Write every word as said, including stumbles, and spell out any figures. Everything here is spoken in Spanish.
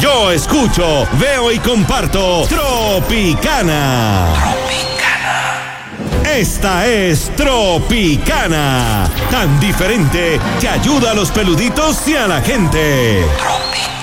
Yo escucho, veo y comparto Tropicana. Esta es Tropicana, tan diferente que ayuda a los peluditos y a la gente. Tropicana.